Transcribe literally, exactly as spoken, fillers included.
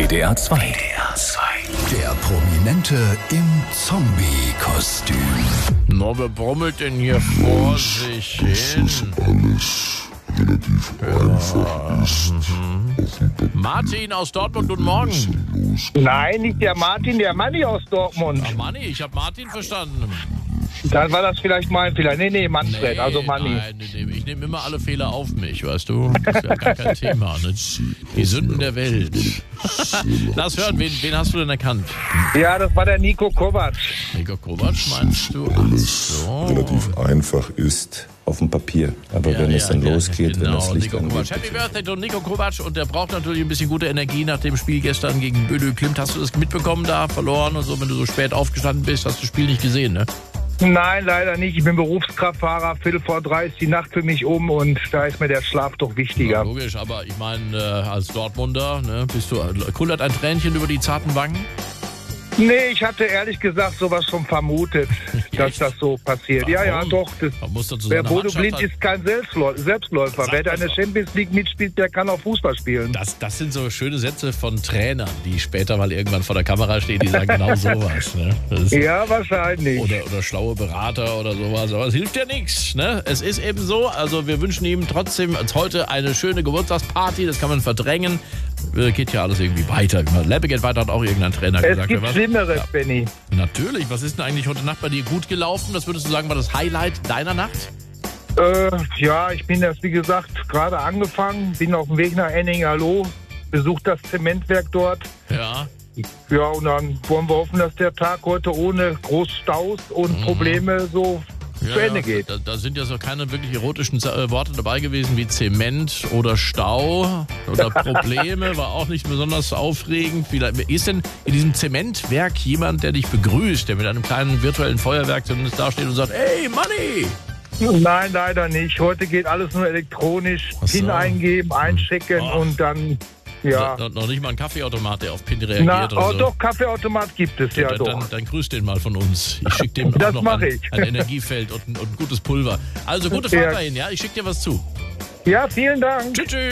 W D R zwei. W D R zwei. Der Prominente im Zombie-Kostüm. Na, wer brummelt denn hier vor sich hin? Alles relativ einfach ist. Martin aus Dortmund, guten Morgen. Nein, nicht der Martin, der Manni aus Dortmund. Ach, Manni, ich habe Martin verstanden. Dann war das vielleicht mein Fehler. Nee, nee, Manfred, Nee, also Manni. Nein, nee, nee, ich nehme immer alle Fehler auf mich, weißt du? Das ist ja gar kein Thema. Ne? Die Sünden der Welt. Lass hören, wen, wen hast du denn erkannt? Ja, das war der Nico Kovac. Nico Kovac meinst du? Ach so. Relativ einfach ist auf dem Papier. Aber Ja, wenn ja, es dann ja, losgeht, genau, wenn das Licht Nico Kovac. angeht. Happy Birthday to Nico Kovac, und der braucht natürlich ein bisschen gute Energie nach dem Spiel gestern gegen Bödö Klimt. Hast du das mitbekommen, da verloren und so, wenn du so spät aufgestanden bist, hast du das Spiel nicht gesehen, ne? Nein, leider nicht. Ich bin Berufskraftfahrer. Viertel vor drei ist die Nacht für mich um und da ist mir der Schlaf doch Ja, wichtiger. logisch, aber ich meine, äh, als Dortmunder, ne, bist du, kullert ein Tränchen über die zarten Wangen? Nee, ich hatte ehrlich gesagt sowas schon vermutet, dass Echt? das so passiert. Ja, ja, Warum? doch. Das, Man muss dazu wer seiner Bodo Mannschaft Blind halt- ist kein Selbstläu- Selbstläufer. Sag Wer da das in der doch. Champions League mitspielt, der kann auch Fußball spielen. Das, das sind so schöne Sätze von Trainern, die später mal irgendwann vor der Kamera stehen, die sagen genau sowas. Ne? Das ist, Ja, wahrscheinlich. oder, oder schlaue Berater oder sowas, aber es hilft ja nichts. Ne? Es ist eben so, also wir wünschen ihm trotzdem als heute eine schöne Geburtstagsparty, das kann man verdrängen. Äh, Geht ja alles irgendwie weiter. Leppe geht weiter, hat auch irgendein Trainer Es gesagt. gibt was? Schlimmeres, Ja. Benny. Natürlich, was ist denn eigentlich heute Nacht bei dir gut gelaufen? Das würdest du sagen, war das Highlight deiner Nacht? Äh, ja, ich bin das, wie gesagt, gerade angefangen, bin auf dem Weg nach Enning-Hallo, besucht das Zementwerk dort. Ja. Ja, und dann wollen wir hoffen, dass der Tag heute ohne Großstaus und Probleme so zu Ja, Ende ja, geht. Da, da sind ja so keine wirklich erotischen äh, Worte dabei gewesen wie Zement oder Stau oder Probleme, war auch nicht besonders aufregend. Vielleicht, ist denn in diesem Zementwerk jemand, der dich begrüßt, der mit einem kleinen virtuellen Feuerwerk zumindest da steht und sagt, hey, Manni! Nein, leider nicht. Heute geht alles nur elektronisch. Ach so. PIN eingeben, einchecken Oh. und dann, ja. No, noch nicht mal ein Kaffeeautomat, der auf PIN reagiert Na, oder oh, so. doch, Kaffeeautomat gibt es, ja dann, doch. dann, dann grüß den mal von uns. Ich schicke dem Das auch noch mach ein, ich. ein Energiefeld und ein, und ein gutes Pulver. Also gute Ja. Fahrt dahin, ja? Ich schicke dir was zu. Ja, vielen Dank. Tschüss, tschüss.